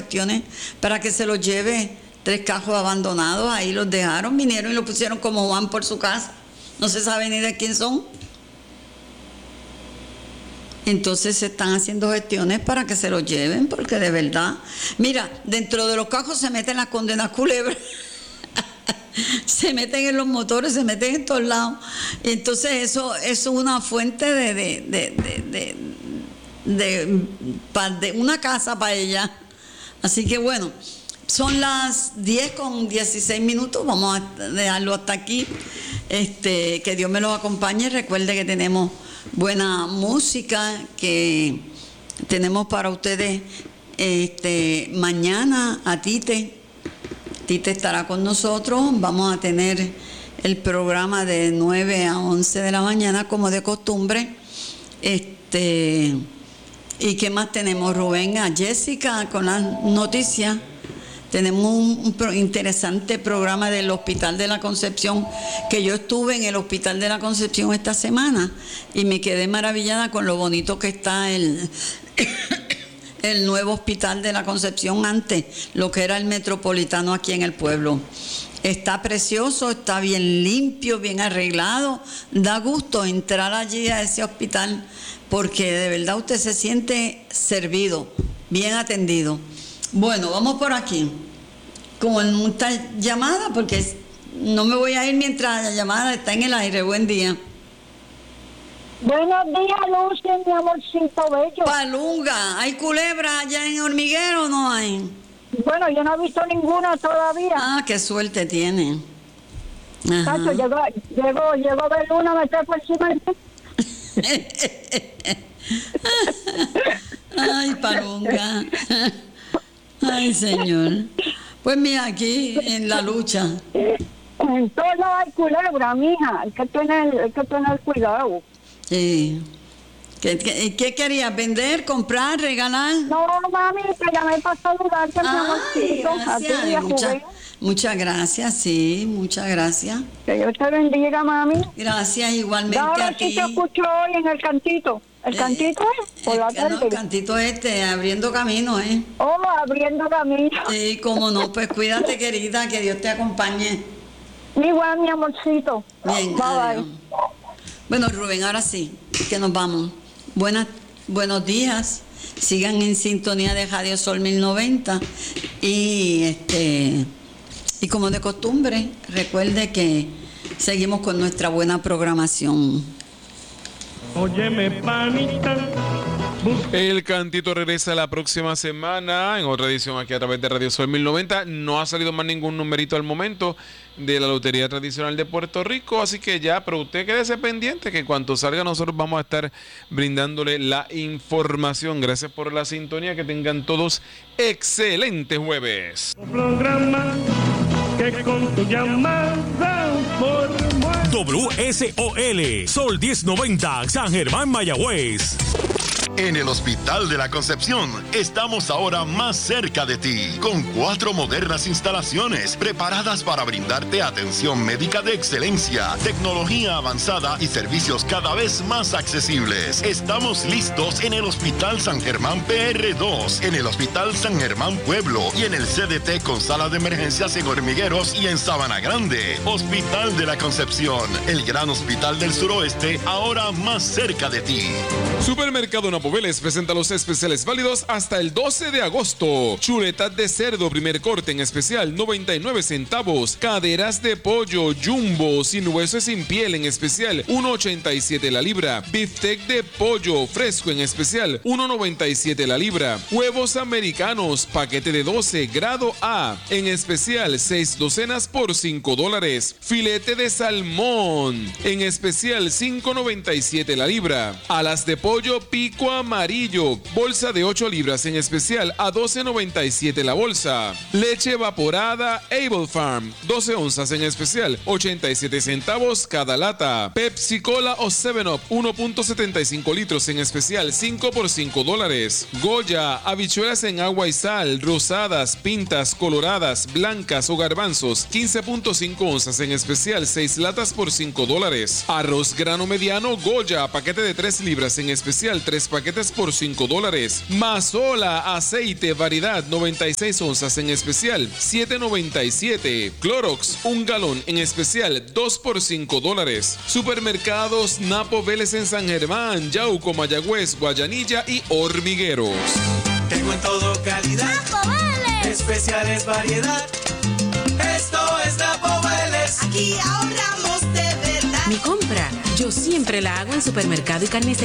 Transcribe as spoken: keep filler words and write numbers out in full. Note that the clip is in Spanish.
gestiones para que se los lleve. Tres cajos abandonados, ahí los dejaron, vinieron y los pusieron como Juan por su casa. No se sabe ni de quién son. Entonces se están haciendo gestiones para que se los lleven, porque de verdad, mira, dentro de los cajos se meten las condenas culebras. Se meten en los motores, se meten en todos lados. Entonces eso, eso es una fuente de, de, de, de, de, de, de, de una casa para ella. Así que bueno, son las diez con dieciséis minutos, vamos a dejarlo hasta aquí. Este, que Dios me los acompañe. Recuerde que tenemos buena música, que tenemos para ustedes este, mañana a Tite. Tite estará con nosotros. Vamos a tener el programa de nueve a once de la mañana, como de costumbre. Este, ¿y qué más tenemos, Rubén? A Jessica con las noticias. Tenemos un, un pro, interesante programa del Hospital de la Concepción, que yo estuve en el Hospital de la Concepción esta semana y me quedé maravillada con lo bonito que está el, el nuevo Hospital de la Concepción, antes lo que era el Metropolitano aquí en el pueblo. Está precioso, está bien limpio, bien arreglado. Da gusto entrar allí a ese hospital porque de verdad usted se siente servido, bien atendido. Bueno, vamos por aquí con esta llamada, porque no me voy a ir mientras la llamada está en el aire. Buen día. Buenos días, Lucy, mi amorcito bello. Palunga, ¿hay culebra allá en Hormiguero o no hay? Bueno, yo no he visto ninguna todavía. Ah, qué suerte tiene. Cacho, llegó, llegó, llegó a ver una, me está por encima. Ay, Palunga. Ay, señor. Pues mira, aquí en la lucha. En todos lados hay culebra, mija. Hay que tener, hay que tener cuidado. Sí. ¿Qué, qué, qué querías? ¿Vender, comprar, regalar? No, mami, te llamé para saludarte, mi amorcito. A ti y a Juven. Muchas gracias, sí, muchas gracias. Que Dios te bendiga, mami. Gracias, igualmente Ahora a ti. sí te escucho hoy en el cantito. ¿El eh, cantito es? Por la tarde. No, el cantito este, abriendo camino, ¿eh? Oh, abriendo camino. Sí, cómo no, pues cuídate, querida, que Dios te acompañe. Igual, mi amorcito. Bien, bye, adiós. bye. Bueno, Rubén, ahora sí, que nos vamos. Buenas, buenos días. Sigan en sintonía de Radio Sol mil noventa y este y como de costumbre, recuerde que seguimos con nuestra buena programación. Óyeme, panita. El cantito regresa la próxima semana en otra edición aquí a través de Radio Sol mil noventa. No ha salido más ningún numerito al momento de la Lotería Tradicional de Puerto Rico, así que ya, pero usted quédese pendiente que en cuanto salga nosotros vamos a estar brindándole la información. Gracias por la sintonía, que tengan todos excelente jueves. Programa que con tu llamada por W S O L Sol diez noventa San Germán, Mayagüez. En el Hospital de la Concepción estamos ahora más cerca de ti, con cuatro modernas instalaciones preparadas para brindarte atención médica de excelencia, tecnología avanzada y servicios cada vez más accesibles. Estamos listos en el Hospital San Germán P R dos, en el Hospital San Germán Pueblo y en el C D T con sala de emergencias en Hormigueros y en Sabana Grande. Hospital de la Concepción, el gran hospital del suroeste, ahora más cerca de ti. Supermercado Napoveles presenta los especiales válidos hasta el doce de agosto. Chuletas de cerdo primer corte en especial noventa y nueve centavos. Caderas de pollo jumbo sin hueso y sin piel en especial uno ochenta y siete la libra. Biftec de pollo fresco en especial uno noventa y siete la libra. Huevos americanos paquete de doce grado A en especial seis docenas por cinco dólares. Filete de salmón en especial cinco noventa y siete la libra. Alas de pollo pico amarillo, bolsa de ocho libras en especial a doce noventa y siete la bolsa. Leche evaporada Able Farm, doce onzas en especial, ochenta y siete centavos cada lata. Pepsi Cola o seven up, uno punto setenta y cinco litros en especial, cinco por cinco dólares. Goya, habichuelas en agua y sal, rosadas, pintas, coloradas, blancas o garbanzos, quince punto cinco onzas en especial, seis latas por cinco dólares. Arroz grano mediano Goya, paquete de tres libras en especial, tres paquetes paquetes por cinco dólares. Mazola, aceite, variedad noventa y seis onzas en especial, siete noventa y siete. Clorox, un galón en especial, dos por cinco dólares. Supermercados Napo Vélez en San Germán, Yauco, Mayagüez, Guayanilla y Hormigueros. Tengo en todo calidad, Napo Vélez. Especiales variedad. Esto es Napo Vélez. Aquí ahorramos de verdad. Mi compra, yo siempre la hago en Supermercado y Carnicería